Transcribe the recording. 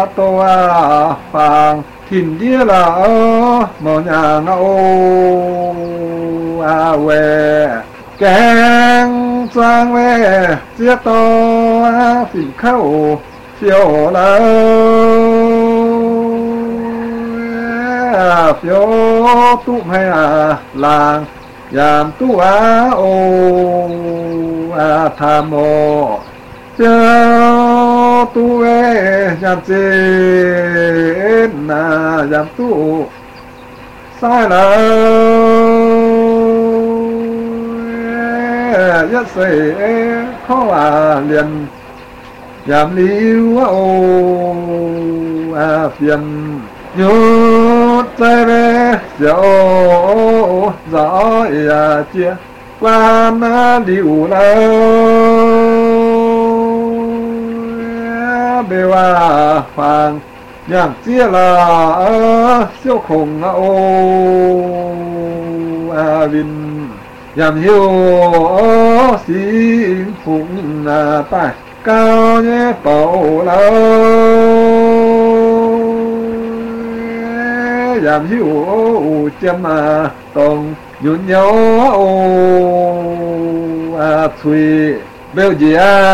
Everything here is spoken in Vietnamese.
tô phàng thìn đĩa là mò nhà ngâu về keng sang về chia to phình khâu phiêu là phiêu tụ hay làng giảm tu tham mô cho tu giảm trên giảm tu sai là nhất sẽ khó liền giảm lưu phiền nhốt tay về dẫu gió chia quan điều bêu hoàng nhàng chia là siêu khủng vinh nhằm hiếu xin phụng tài cao nhé bầu lâu giảm hiếu châm tông nhún nhau thùy bêu gì